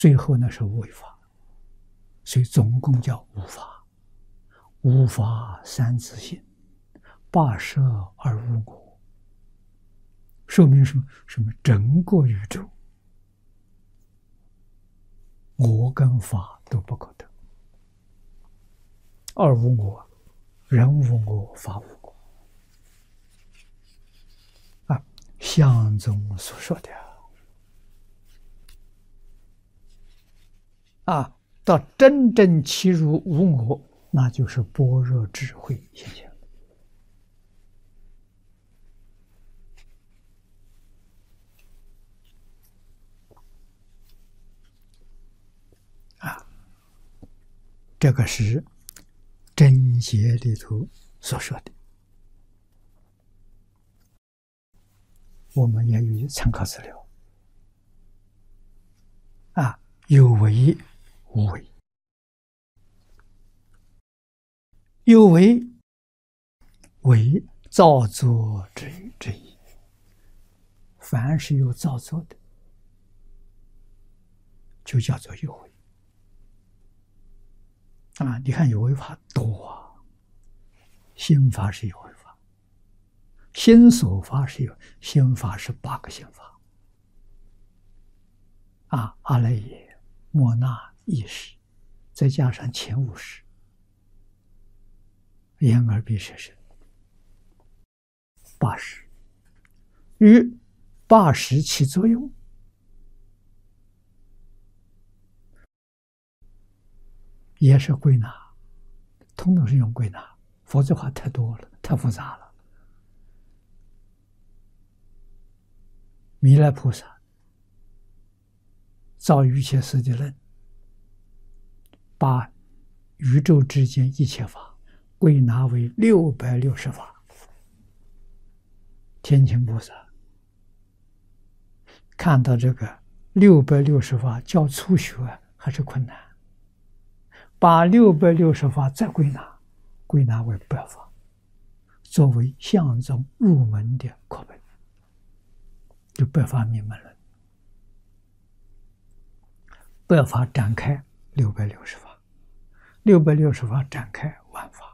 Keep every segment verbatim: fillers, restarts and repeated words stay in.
最后那是违法，所以总共叫无法。无法三自性，八摄而无我，说明什么？什么？整个宇宙，我跟法都不可得，二无我，人无我，法无我。啊，相宗所说的啊，到真正契入无我，那就是般若智慧现象。啊，这个是真解里头所说的，我们也有参考资料。啊，有为无为，有为为造作之之意。凡是有造作的，就叫做有为。啊，你看有为法多啊，心法是有为法，心所法是有，心法是八个心法。啊，阿赖耶、莫那、意识，再加上前五识，眼耳鼻舌身，八识，与八识起作用，也是归纳，统统是用归纳，否则话太多了，太复杂了。弥勒菩萨造一切世界论，把宇宙之间一切法归纳为六百六十法。天亲菩萨看到这个六百六十法叫初学还是困难，把六百六十法再归纳，归纳为百法，作为相宗入门的课本，就百法明门论。百法展开六百六十法，六百六十法展开万法。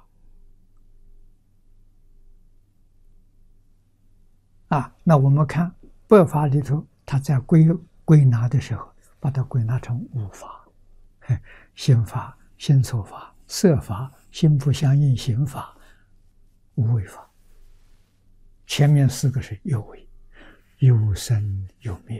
啊，那我们看百法里头，它在归归纳的时候，把它归纳成五法：心法、心所法、色法、心不相应行法、无为法。前面四个是有为，有生有灭。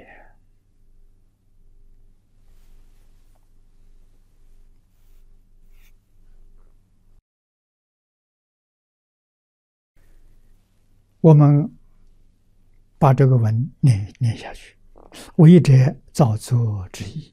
我们把这个文念念下去，为者造作之意，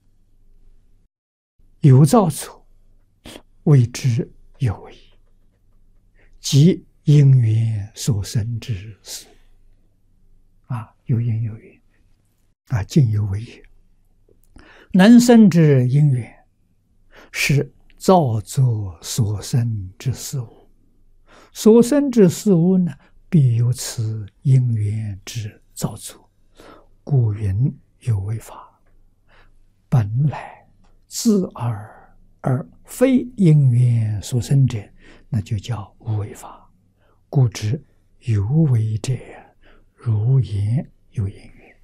有造作，谓之有为，即因缘所生之事。啊，有因有缘，啊，尽有为也。能生之因缘，是造作所生之事物。所生之事物呢，必有此因缘之造作，故云有为法。本来自而而非因缘所生者，那就叫无为法。故知有为者，如言有因缘。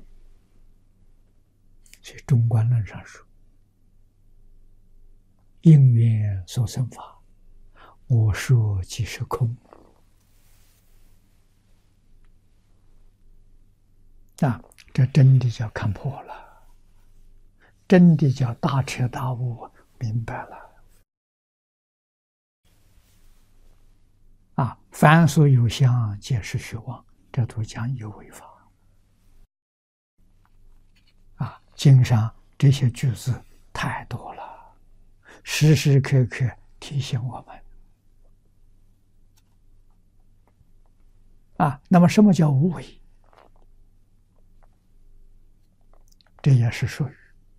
所以《中观论》上说，因缘所生法，我说即是空。啊，这真的叫看破了，真的叫大彻大悟，明白了。啊，凡所有相，皆是虚妄，这都讲有为法。啊，经上这些句子太多了，时时刻刻提醒我们。啊，那么什么叫无为？这也是属于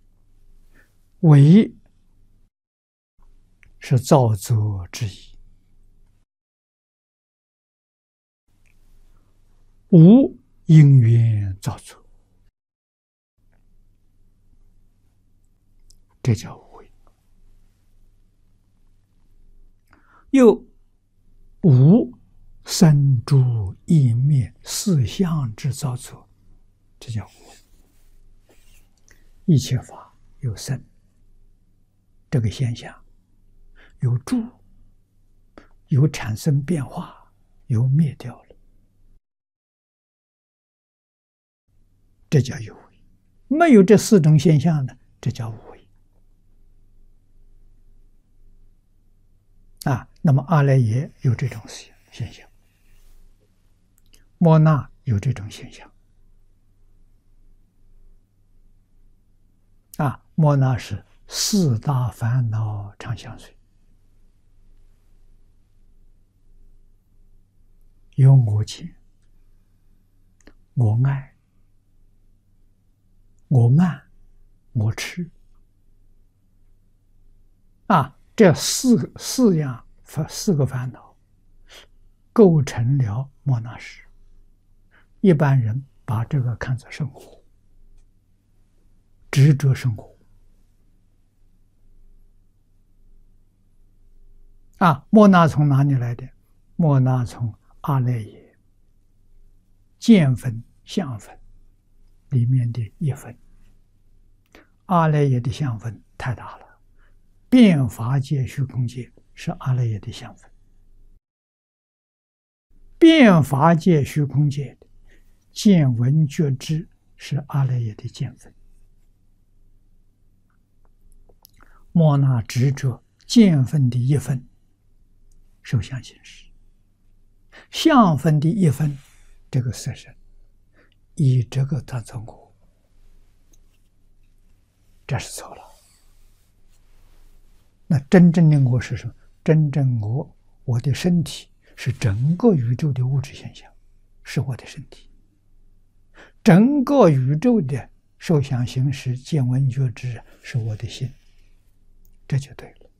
为，是造作之意；无因缘造作。 这叫无为。又无生住异灭四相之造作，这叫无。一切法有生这个现象，有住，有产生变化，有灭掉了，这叫有为。没有这四种现象呢，这叫无为。啊，那么阿赖耶有这种现象，摩那有这种现象。啊，摩那是四大烦恼常相随，有我见、我爱、我慢、我痴。啊，这四四样四个烦恼构成了摩那识。一般人把这个看作生活，执着生活。啊，摩那从哪里来的？摩那从阿赖耶见分、相分里面的一分。阿赖耶的相分太大了，遍法界、虚空界是阿赖耶的相分，遍法界、虚空界的见闻觉知是阿赖耶的见分。摩那执着见分的一分，受想行识；相分的一分，这个色身，以这个当成我，这是错了。那真正的我是什么？真正我，我的身体是整个宇宙的物质现象，是我的身体。整个宇宙的受想行识、见闻觉知是我的心，这就对了。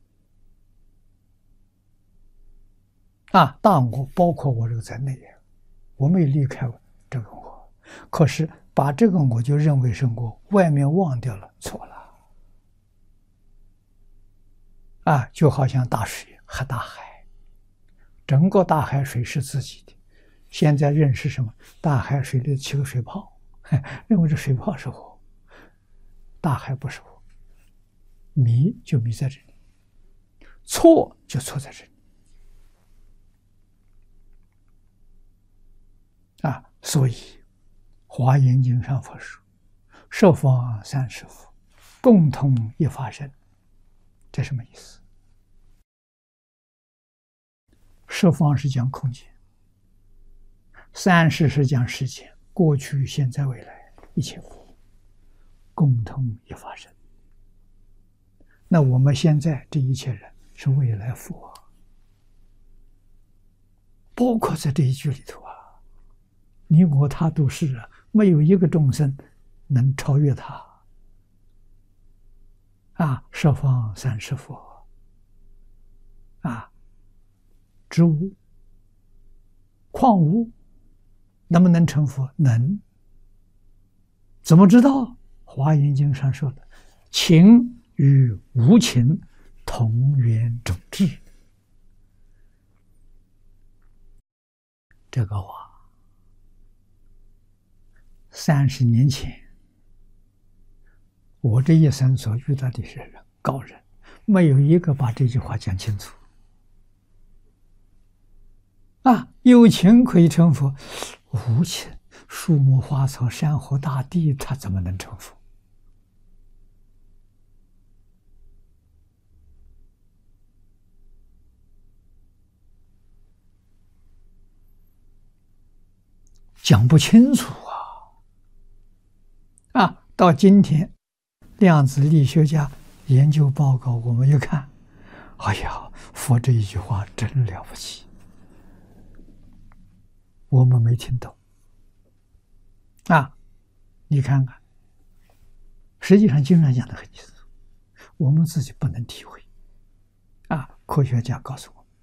啊，大我包括我这个在内，我没有离开这个我，可是把这个我就认为是我，外面忘掉了，错了。啊，就好像大水和大海，整个大海水是自己的，现在认识什么？大海水里起个水泡，认为这水泡是我，大海不是我，迷就迷在这里，错就错在这里。啊，所以《华严经》上佛说：“十方三世佛，共同一法身。”这什么意思？十方是讲空间，三世是讲时间，过去、现在、未来，一切佛共同一法身。那我们现在这一切人是未来佛啊，包括在这一句里头啊，你我他都是啊，没有一个众生能超越他。啊，十方三世佛，啊，植物、矿物能不能成佛？能。怎么知道？华严经上说的，情与无情同源种智。这个话，三十年前。我这一生所遇到的是人高人，没有一个把这句话讲清楚。啊，有情可以成佛，无情，树木花草、山河大地，它怎么能成佛？讲不清楚啊！啊，到今天。量子力学家研究报告，我们一看，哎呀，佛这一句话真了不起，我们没听懂啊！你看看，实际上经常讲的很清楚，我们自己不能体会啊！科学家告诉我们，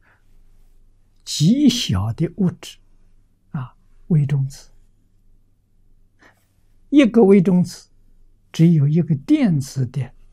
极小的物质啊，微中子，一个微中子。只有一个电子的